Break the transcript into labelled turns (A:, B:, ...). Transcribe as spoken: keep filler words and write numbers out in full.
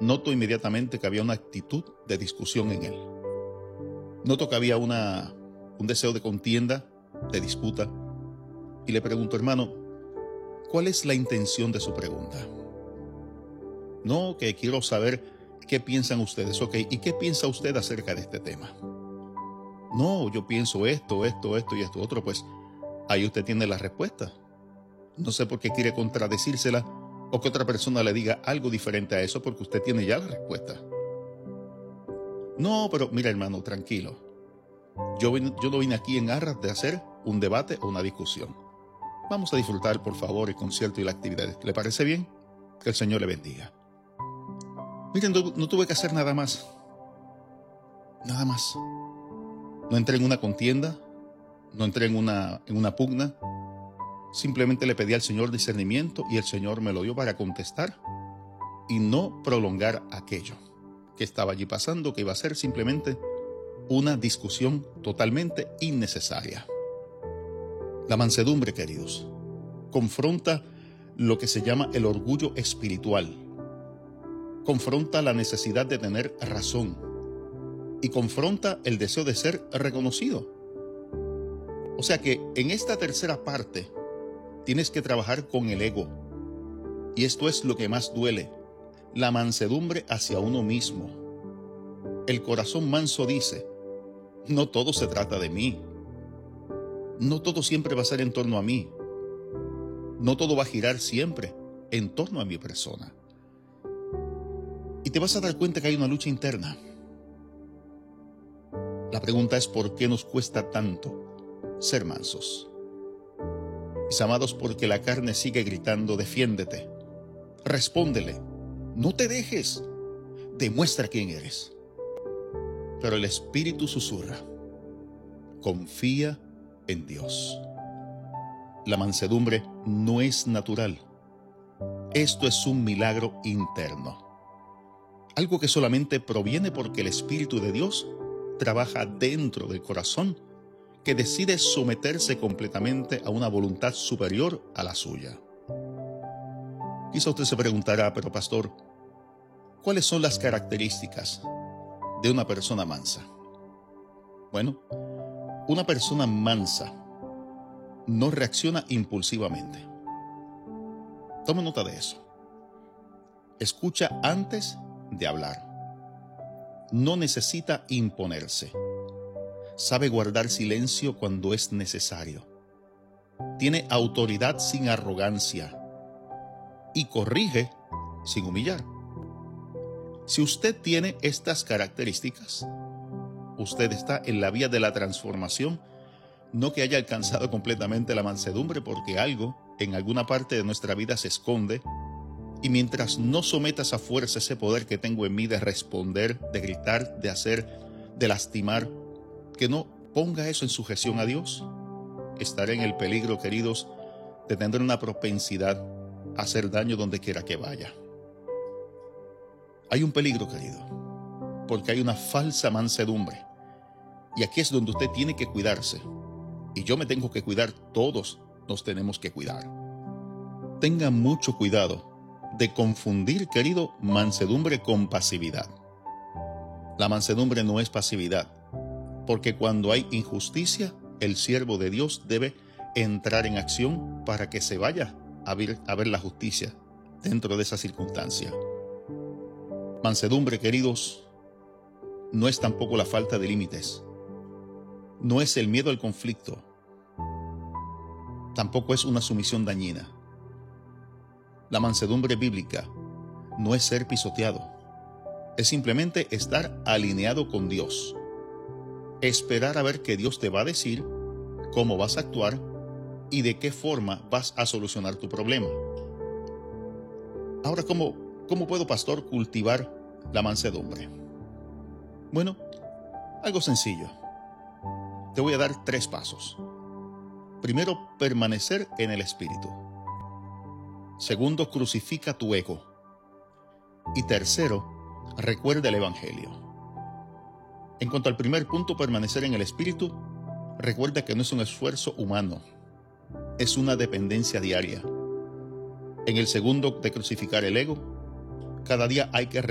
A: noto inmediatamente que había una actitud de discusión en él. Noto que había una, un deseo de contienda, de disputa. Y le pregunto, hermano, ¿cuál es la intención de su pregunta? No, que quiero saber qué piensan ustedes. Ok, ¿y qué piensa usted acerca de este tema? No, yo pienso esto, esto, esto y esto otro. Pues ahí usted tiene la respuesta. No sé por qué quiere contradecírsela o que otra persona le diga algo diferente a eso, porque usted tiene ya la respuesta. No, pero mira, hermano, tranquilo. Yo, vine, yo no vine aquí en aras de hacer un debate o una discusión. Vamos a disfrutar, por favor, el concierto y la actividad. ¿Le parece bien? Que el Señor le bendiga. Miren, no, no tuve que hacer nada más. Nada más. No entré en una contienda, no entré en una, en una pugna. Simplemente le pedí al Señor discernimiento y el Señor me lo dio para contestar y no prolongar aquello que estaba allí pasando, que iba a ser simplemente una discusión totalmente innecesaria. La mansedumbre, queridos, confronta lo que se llama el orgullo espiritual, confronta la necesidad de tener razón y confronta el deseo de ser reconocido. O sea que en esta tercera parte tienes que trabajar con el ego, y esto es lo que más duele, la mansedumbre hacia uno mismo. El corazón manso dice, no todo se trata de mí, no todo siempre va a ser en torno a mí, no todo va a girar siempre en torno a mi persona. Y te vas a dar cuenta que hay una lucha interna. La pregunta es, ¿por qué nos cuesta tanto ser mansos? Mis amados, porque la carne sigue gritando, defiéndete, respóndele, no te dejes, demuestra quién eres. Pero el Espíritu susurra, confía en Dios. La mansedumbre no es natural. Esto es un milagro interno. Algo que solamente proviene porque el Espíritu de Dios trabaja dentro del corazón, que decide someterse completamente a una voluntad superior a la suya. Quizá usted se preguntará, pero pastor, ¿cuáles son las características de una persona mansa? Bueno, una persona mansa no reacciona impulsivamente. Toma nota de eso. Escucha antes de hablar. No necesita imponerse. Sabe guardar silencio cuando es necesario. Tiene autoridad sin arrogancia y corrige sin humillar. Si usted tiene estas características, usted está en la vía de la transformación, no que haya alcanzado completamente la mansedumbre, porque algo en alguna parte de nuestra vida se esconde, y mientras no sometas a fuerza ese poder que tengo en mí de responder, de gritar, de hacer, de lastimar, que no ponga eso en sujeción a Dios, estaré en el peligro, queridos, de tener una propensidad a hacer daño donde quiera que vaya. Hay un peligro, querido, porque hay una falsa mansedumbre. Y aquí es donde usted tiene que cuidarse. Y yo me tengo que cuidar, todos nos tenemos que cuidar. Tenga mucho cuidado de confundir, querido, mansedumbre con pasividad. La mansedumbre no es pasividad, porque cuando hay injusticia, el siervo de Dios debe entrar en acción para que se vaya a ver, a ver la justicia dentro de esa circunstancia. Mansedumbre, queridos, no es tampoco la falta de límites. No es el miedo al conflicto. Tampoco es una sumisión dañina. La mansedumbre bíblica no es ser pisoteado. Es simplemente estar alineado con Dios. Esperar a ver qué Dios te va a decir, cómo vas a actuar y de qué forma vas a solucionar tu problema. Ahora, ¿cómo, cómo puedo, pastor, cultivar la mansedumbre? Bueno, algo sencillo. Te voy a dar tres pasos. Primero, permanecer en el Espíritu. Segundo, crucifica tu ego. Y tercero, recuerda el Evangelio. En cuanto al primer punto, permanecer en el Espíritu, recuerda que no es un esfuerzo humano, es una dependencia diaria. En el segundo, de crucificar el ego, cada día hay que